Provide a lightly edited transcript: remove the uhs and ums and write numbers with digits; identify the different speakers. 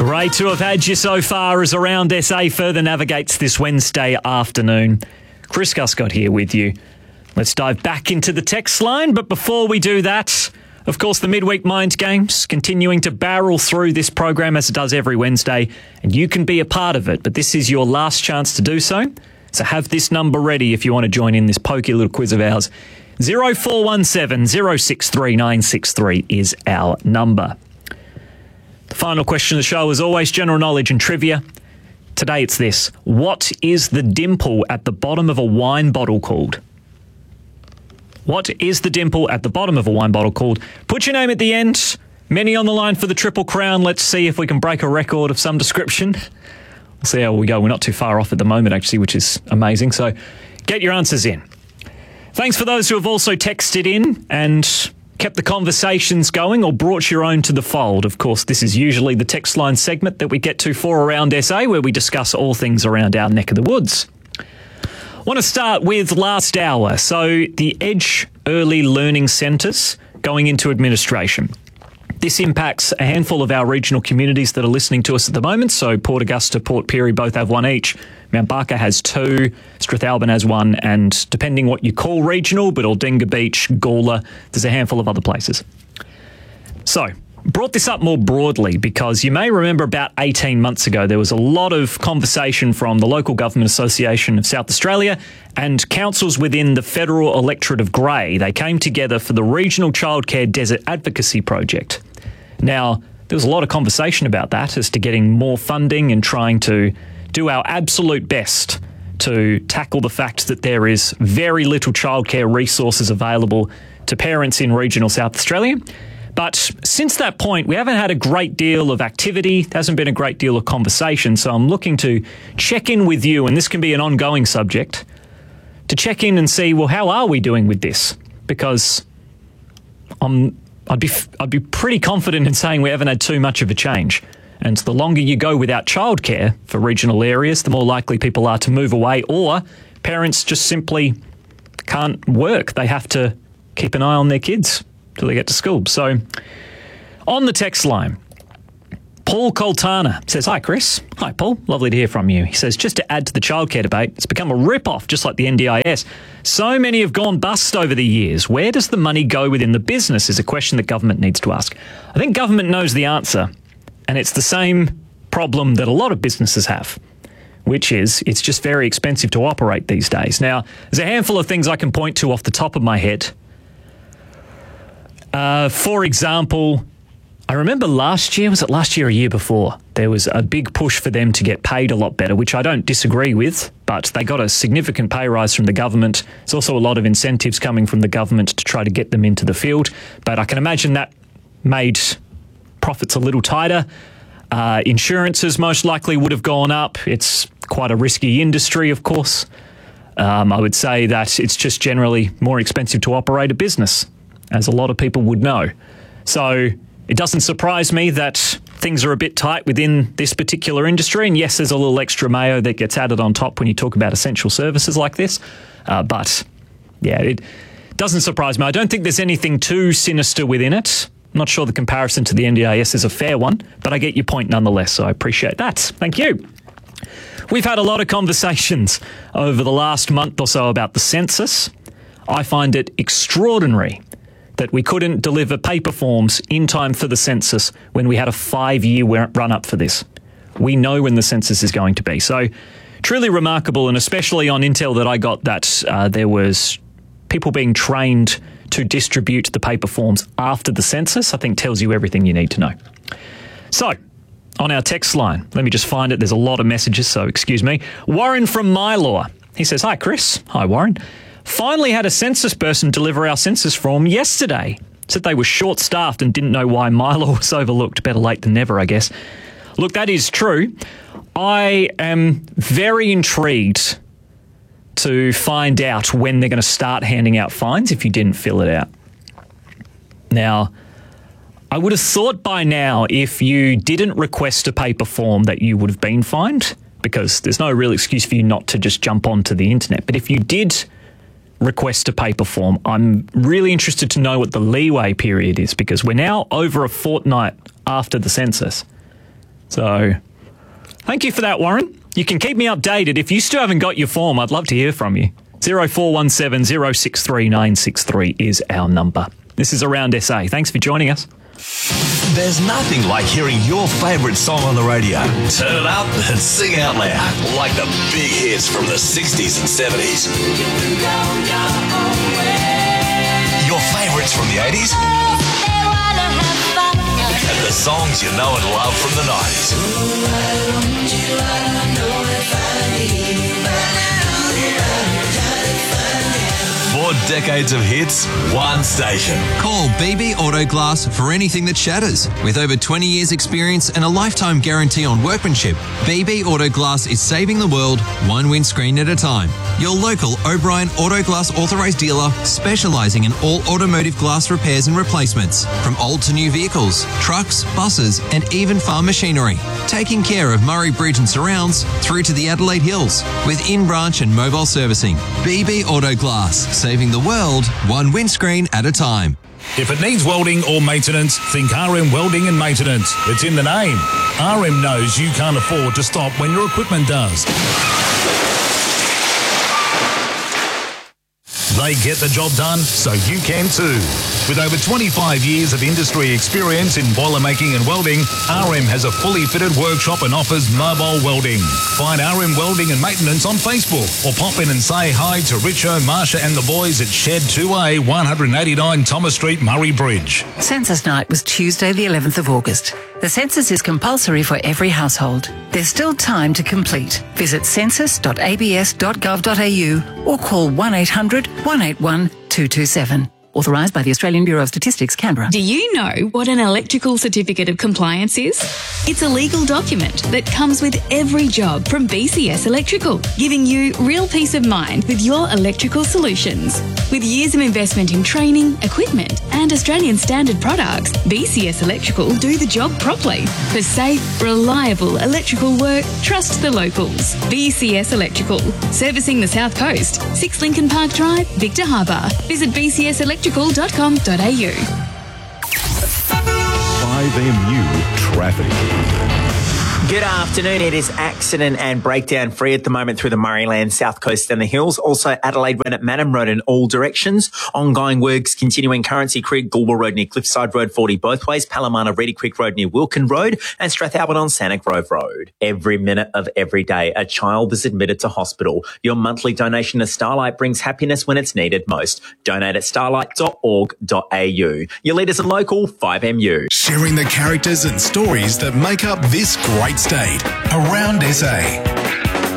Speaker 1: Great to have had you so far as Around SA further navigates this Wednesday afternoon. Chris Guscott here with you. Let's dive back into the text line, but before we do that, of course, the Midweek Mind Games continuing to barrel through this program as it does every Wednesday, and you can be a part of it, but this is your last chance to do so. So have this number ready if you want to join in this pokey little quiz of ours. 0417 063 963 is our number. The final question of the show is always general knowledge and trivia. Today it's this. What is the dimple at the bottom of a wine bottle called? What is the dimple at the bottom of a wine bottle called? Put your name at the end. Many on the line for the Triple Crown. Let's see if we can break a record of some description. We'll see how we go. We're not too far off at the moment, actually, which is amazing. So get your answers in. Thanks for those who have also texted in and kept the conversations going or brought your own to the fold. Of course, this is usually the text line segment that we get to for Around SA, where we discuss all things around our neck of the woods. I want to start with last hour. So the Edge Early Learning Centres going into administration. This impacts a handful of our regional communities that are listening to us at the moment. So Port Augusta, Port Pirie both have one each. Mount Barker has two, Strathalbyn has one, and depending what you call regional, but Aldinga Beach, Gawler, there's a handful of other places. So, brought this up more broadly because you may remember about 18 months ago there was a lot of conversation from the Local Government Association of South Australia and councils within the federal electorate of Grey. They came together for the Regional Childcare Desert Advocacy Project. Now, there was a lot of conversation about that as to getting more funding and trying to do our absolute best to tackle the fact that there is very little childcare resources available to parents in regional South Australia. But since that point, we haven't had a great deal of activity. There hasn't been a great deal of conversation. So I'm looking to check in with you, and this can be an ongoing subject, to check in and see, well, how are we doing with this? Because I'd be pretty confident in saying we haven't had too much of a change. And the longer you go without childcare for regional areas, the more likely people are to move away, or parents just simply can't work. They have to keep an eye on their kids till they get to school. So on the text line, Paul Coltana says, "Hi, Chris." Hi, Paul. Lovely to hear from you. He says, just to add to the childcare debate, it's become a rip-off, just like the NDIS. So many have gone bust over the years. Where does the money go within the business is a question that government needs to ask. I think government knows the answer. And it's the same problem that a lot of businesses have, which is it's just very expensive to operate these days. Now, there's a handful of things I can point to off the top of my head. For example, I remember last year or a year before, there was a big push for them to get paid a lot better, which I don't disagree with, but they got a significant pay rise from the government. There's also a lot of incentives coming from the government to try to get them into the field. But I can imagine that made profits a little tighter. Insurances most likely would have gone up. It's quite a risky industry, of course. I would say that it's just generally more expensive to operate a business, as a lot of people would know. So it doesn't surprise me that things are a bit tight within this particular industry. And yes, there's a little extra mayo that gets added on top when you talk about essential services like this. But yeah, it doesn't surprise me. I don't think there's anything too sinister within it. I'm not sure the comparison to the NDIS is a fair one, but I get your point nonetheless, so I appreciate that. Thank you. We've had a lot of conversations over the last month or so about the census. I find it extraordinary that we couldn't deliver paper forms in time for the census when we had a 5-year run-up for this. We know when the census is going to be. So truly remarkable, and especially on intel that I got that there was people being trained to distribute the paper forms after the census, I think tells you everything you need to know. So, on our text line, let me just find it. There's a lot of messages, so excuse me. Warren from MyLaw. He says, "Hi, Chris." Hi, Warren. "Finally had a census person deliver our census form yesterday. Said they were short-staffed and didn't know why MyLaw was overlooked. Better late than never, I guess." Look, that is true. I am very intrigued to find out when they're going to start handing out fines if you didn't fill it out. Now, I would have thought by now if you didn't request a paper form that you would have been fined, because there's no real excuse for you not to just jump onto the internet. But if you did request a paper form, I'm really interested to know what the leeway period is, because we're now over a fortnight after the census. So thank you for that, Warren. You can keep me updated. If you still haven't got your form, I'd love to hear from you. 0417 063 963 is our number. This is Around SA. Thanks for joining us.
Speaker 2: There's nothing like hearing your favourite song on the radio. Turn it up and sing out loud, like the big hits from the 60s and 70s. Your favourites from the 80s. And the songs you know and love from the 90s. Four decades of hits, one station.
Speaker 3: Call BB Auto Glass for anything that shatters. With over 20 years experience and a lifetime guarantee on workmanship, BB Auto Glass is saving the world one windscreen at a time. Your local O'Brien Auto Glass authorised dealer specialising in all automotive glass repairs and replacements, from old to new vehicles, trucks, buses and even farm machinery. Taking care of Murray Bridge and surrounds through to the Adelaide Hills with in-branch and mobile servicing. BB Auto Glass, saving the world one windscreen at a time.
Speaker 4: If it needs welding or maintenance, think RM Welding and Maintenance. It's in the name. RM knows you can't afford to stop when your equipment does. They get the job done, so you can too. With over 25 years of industry experience in boiler making and welding, RM has a fully fitted workshop and offers mobile welding. Find RM Welding and Maintenance on Facebook or pop in and say hi to Richo, Marsha and the boys at Shed 2A, 189 Thomas Street, Murray Bridge.
Speaker 5: Census night was Tuesday the 11th of August. The census is compulsory for every household. There's still time to complete. Visit census.abs.gov.au or call 1800 181 227. Authorised by the Australian Bureau of Statistics, Canberra.
Speaker 6: Do you know what an electrical certificate of compliance is? It's a legal document that comes with every job from BCS Electrical, giving you real peace of mind with your electrical solutions. With years of investment in training, equipment and Australian standard products, BCS Electrical do the job properly. For safe, reliable electrical work, trust the locals. BCS Electrical, servicing the South Coast, 6 Lincoln Park Drive, Victor Harbour. Visit bcselectrical.com.au.
Speaker 7: 5MU Traffic.
Speaker 8: Good afternoon. It is accident and breakdown free at the moment through the Murrayland, South Coast and the Hills. Also Adelaide Road at Madam Road in all directions. Ongoing works continuing Currency Creek, Goulburn Road near Cliffside Road 40 both ways. Palomana, Reedy Creek Road near Wilkin Road and Strathalbyn on Santa Grove Road. Every minute of every day, a child is admitted to hospital. Your monthly donation to Starlight brings happiness when it's needed most. Donate at starlight.org.au. Your leaders and local, 5MU.
Speaker 7: Sharing the characters and stories that make up this great state. Around SA.